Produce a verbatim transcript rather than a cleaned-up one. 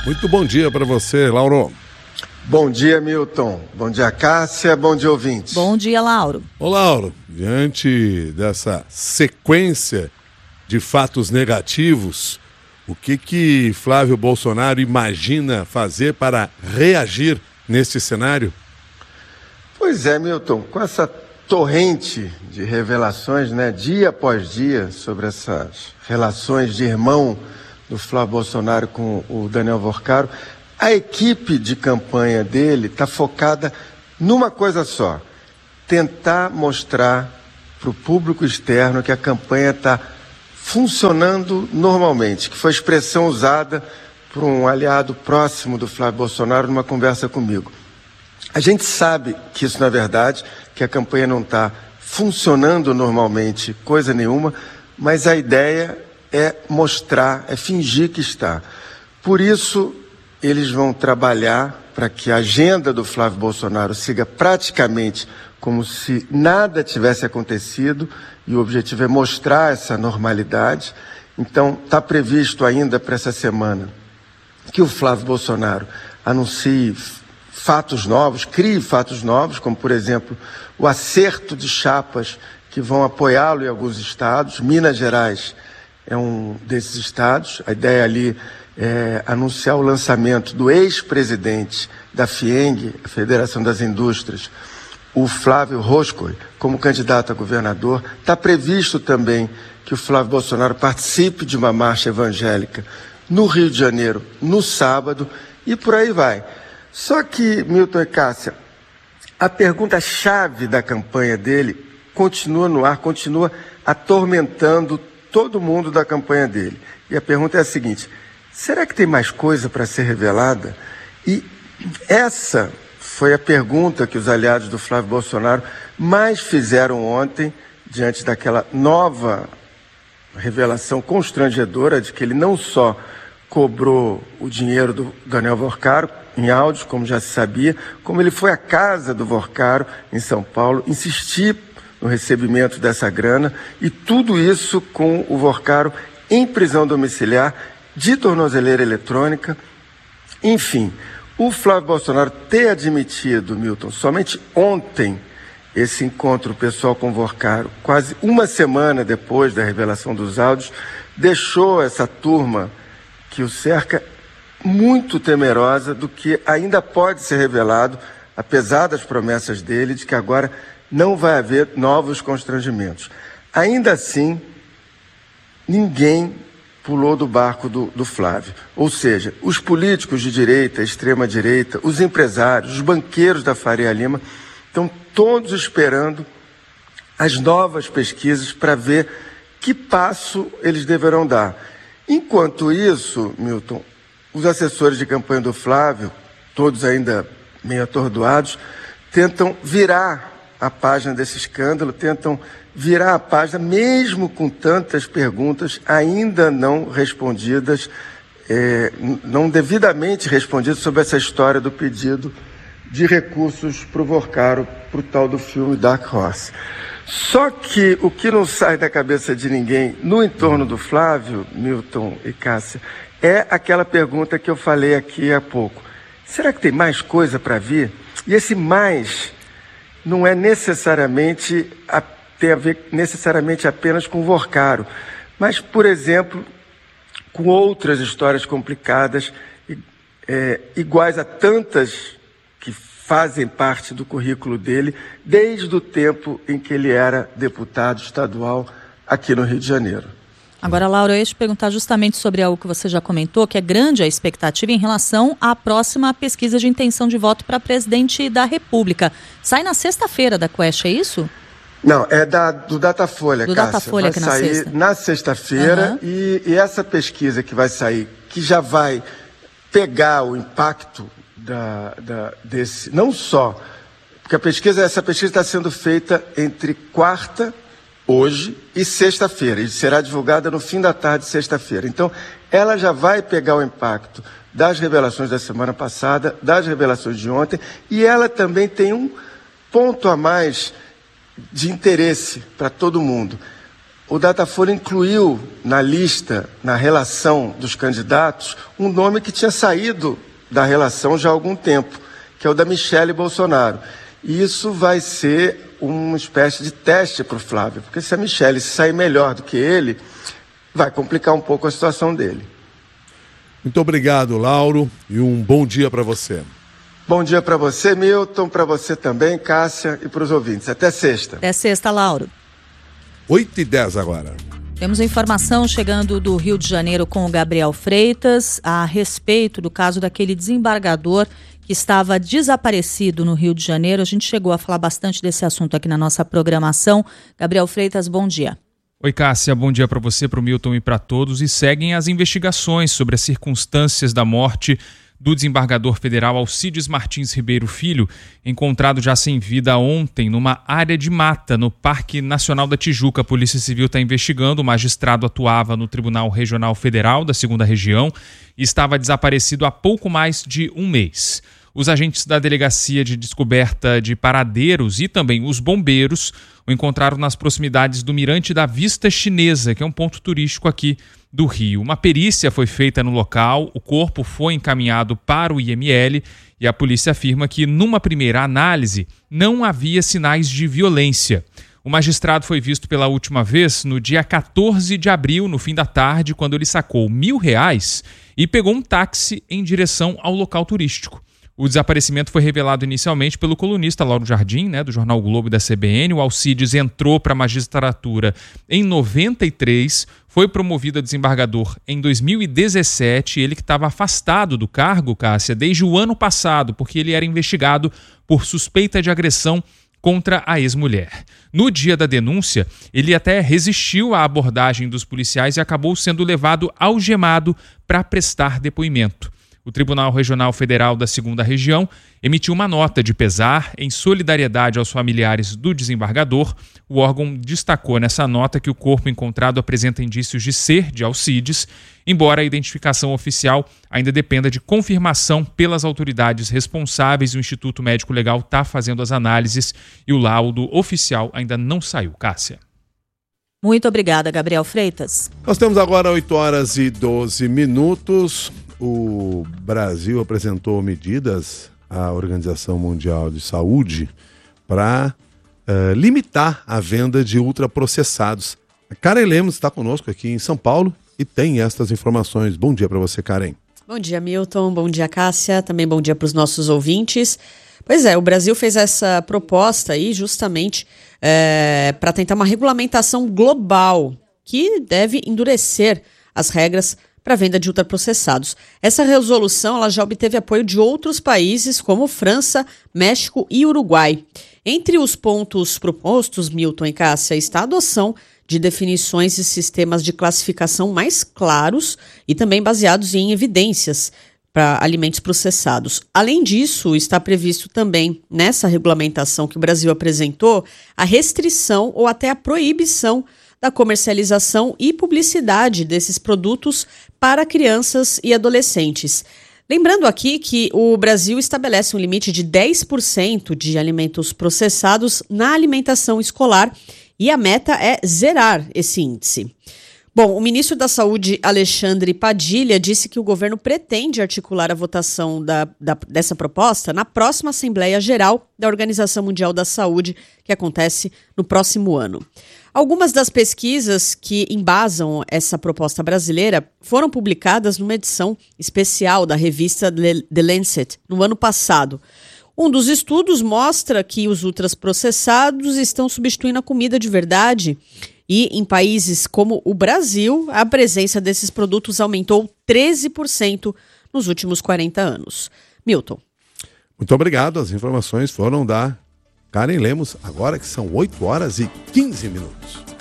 Muito bom dia para você, Lauro. Bom dia, Milton. Bom dia, Cássia. Bom dia, ouvintes. Bom dia, Lauro. Ô, Lauro, diante dessa sequência de fatos negativos, o que que Flávio Bolsonaro imagina fazer para reagir neste cenário? Pois é, Milton, com essa torrente de revelações, né, dia após dia, sobre essas relações de irmão do Flávio Bolsonaro com o Daniel Worcaro, a equipe de campanha dele está focada numa coisa só: tentar mostrar para o público externo que a campanha está funcionando normalmente, que foi a expressão usada por um aliado próximo do Flávio Bolsonaro numa conversa comigo. A gente sabe que isso não é verdade, que a campanha não está funcionando normalmente, coisa nenhuma, mas a ideia é mostrar, é fingir que está. Por isso, eles vão trabalhar para que a agenda do Flávio Bolsonaro siga praticamente como se nada tivesse acontecido, e o objetivo é mostrar essa normalidade. Então, está previsto ainda para essa semana que o Flávio Bolsonaro anuncie fatos novos, crie fatos novos, como, por exemplo, o acerto de chapas que vão apoiá-lo em alguns estados. Minas Gerais é um desses estados. A ideia ali é anunciar o lançamento do ex-presidente da FIENG, a Federação das Indústrias, o Flávio Roscoe, como candidato a governador. Está previsto também que o Flávio Bolsonaro participe de uma marcha evangélica no Rio de Janeiro, no sábado, e por aí vai. Só que, Milton e Cássia, a pergunta-chave da campanha dele continua no ar, continua atormentando todo mundo da campanha dele. E a pergunta é a seguinte: será que tem mais coisa para ser revelada? E essa foi a pergunta que os aliados do Flávio Bolsonaro mais fizeram ontem, diante daquela nova revelação constrangedora de que ele não só cobrou o dinheiro do Daniel Worcaro em áudios, como já se sabia, como ele foi à casa do Worcaro em São Paulo, insistir no recebimento dessa grana, e tudo isso com o Worcaro em prisão domiciliar, de tornozeleira eletrônica. Enfim, o Flávio Bolsonaro ter admitido, Milton, somente ontem, esse encontro pessoal com o Worcaro, quase uma semana depois da revelação dos áudios, deixou essa turma que o cerca muito temerosa do que ainda pode ser revelado, apesar das promessas dele de que agora não vai haver novos constrangimentos. Ainda assim, ninguém pulou do barco do, do Flávio. Ou seja, os políticos de direita, extrema-direita, os empresários, os banqueiros da Faria Lima, estão todos esperando as novas pesquisas para ver que passo eles deverão dar. Enquanto isso, Milton, os assessores de campanha do Flávio, todos ainda meio atordoados, tentam virar a página desse escândalo, tentam virar a página, mesmo com tantas perguntas ainda não respondidas, é, não devidamente respondidas sobre essa história do pedido de recursos para o Worcaro, para o tal do filme Dark Horse. Só que o que não sai da cabeça de ninguém no entorno do Flávio, Milton e Cássia, é aquela pergunta que eu falei aqui há pouco: será que tem mais coisa para vir? E esse mais não é necessariamente a, tem a ver necessariamente apenas com o Worcaro, mas, por exemplo, com outras histórias complicadas, é, iguais a tantas que fazem parte do currículo dele desde o tempo em que ele era deputado estadual aqui no Rio de Janeiro. Agora, Laura, eu ia te perguntar justamente sobre algo que você já comentou, que é grande a expectativa em relação à próxima pesquisa de intenção de voto para presidente da República. Sai na sexta-feira da Quest, é isso? Não, é da, do Datafolha, do Cássia. Datafolha, que vai sair na sexta. na sexta-feira, uhum. e, e essa pesquisa que vai sair, que já vai pegar o impacto da, da, desse, não só, porque a pesquisa, essa pesquisa está sendo feita entre quarta, hoje, e sexta-feira, e será divulgada no fim da tarde de sexta-feira. Então, ela já vai pegar o impacto das revelações da semana passada, das revelações de ontem, e ela também tem um ponto a mais de interesse para todo mundo. o Datafolha incluiu na lista, na relação dos candidatos, um nome que tinha saído da relação já há algum tempo, que é o da Michele Bolsonaro. E isso vai ser uma espécie de teste para o Flávio, porque se a Michele sair melhor do que ele, vai complicar um pouco a situação dele. Muito obrigado, Lauro, e um bom dia para você. Bom dia para você, Milton, para você também, Cássia, e para os ouvintes. Até sexta. Até sexta, Lauro. oito e dez agora. Temos informação chegando do Rio de Janeiro com o Gabriel Freitas a respeito do caso daquele desembargador que estava desaparecido no Rio de Janeiro. A gente chegou a falar bastante desse assunto aqui na nossa programação. Gabriel Freitas, bom dia. Oi, Cássia, bom dia para você, para o Milton e para todos. E seguem as investigações sobre as circunstâncias da morte do desembargador federal Alcides Martins Ribeiro Filho, encontrado já sem vida ontem numa área de mata no Parque Nacional da Tijuca. A Polícia Civil está investigando. O magistrado atuava no Tribunal Regional Federal da segunda Região e estava desaparecido há pouco mais de um mês. Os agentes da Delegacia de Descoberta de Paradeiros e também os bombeiros o encontraram nas proximidades do Mirante da Vista Chinesa, que é um ponto turístico aqui do Rio. Uma perícia foi feita no local, o corpo foi encaminhado para o I M L e a polícia afirma que, numa primeira análise, não havia sinais de violência. O magistrado foi visto pela última vez no dia quatorze de abril, no fim da tarde, quando ele sacou mil reais e pegou um táxi em direção ao local turístico. O desaparecimento foi revelado inicialmente pelo colunista Lauro Jardim, né, do Jornal Globo e da C B N. O Alcides entrou para a magistratura em noventa e três, foi promovido a desembargador em dois mil e dezessete, ele que estava afastado do cargo, Cássia, desde o ano passado, porque ele era investigado por suspeita de agressão contra a ex-mulher. No dia da denúncia, ele até resistiu à abordagem dos policiais e acabou sendo levado algemado para prestar depoimento. O Tribunal Regional Federal da segunda Região emitiu uma nota de pesar em solidariedade aos familiares do desembargador. O órgão destacou nessa nota que o corpo encontrado apresenta indícios de ser de Alcides, embora a identificação oficial ainda dependa de confirmação pelas autoridades responsáveis. O Instituto Médico Legal está fazendo as análises e o laudo oficial ainda não saiu. Cássia. Muito obrigada, Gabriel Freitas. Nós temos agora oito horas e doze minutos. O Brasil apresentou medidas à Organização Mundial de Saúde para uh, limitar a venda de ultraprocessados. A Karen Lemos está conosco aqui em São Paulo e tem estas informações. Bom dia para você, Karen. Bom dia, Milton. Bom dia, Cássia. Também bom dia para os nossos ouvintes. Pois é, o Brasil fez essa proposta aí justamente é, para tentar uma regulamentação global que deve endurecer as regras para a venda de ultraprocessados. Essa resolução ela já obteve apoio de outros países como França, México e Uruguai. Entre os pontos propostos, Milton e Cássia, está a adoção de definições e sistemas de classificação mais claros e também baseados em evidências para alimentos processados. Além disso, está previsto também, nessa regulamentação que o Brasil apresentou, a restrição ou até a proibição da comercialização e publicidade desses produtos para crianças e adolescentes. Lembrando aqui que o Brasil estabelece um limite de dez por cento de alimentos processados na alimentação escolar e a meta é zerar esse índice. Bom, o ministro da Saúde, Alexandre Padilha, disse que o governo pretende articular a votação da, da, dessa proposta na próxima Assembleia Geral da Organização Mundial da Saúde, que acontece no próximo ano. Algumas das pesquisas que embasam essa proposta brasileira foram publicadas numa edição especial da revista The Lancet no ano passado. Um dos estudos mostra que os ultraprocessados estão substituindo a comida de verdade e em países como o Brasil, a presença desses produtos aumentou treze por cento nos últimos quarenta anos. Milton. Muito obrigado. As informações foram da Karen Lemos, agora que são oito horas e quinze minutos.